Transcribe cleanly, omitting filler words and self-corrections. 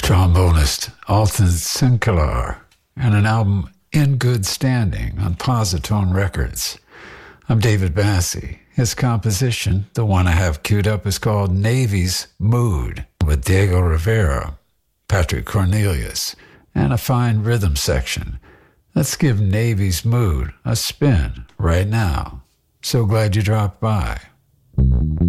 trombonist Alton Sinclair, and an album In Good Standing on Positone Records. I'm David Bassie. His composition, the one I have queued up, is called Navy's Mood, with Diego Rivera, Patrick Cornelius, and a fine rhythm section. Let's give Navy's Mood a spin right now. So glad you dropped by.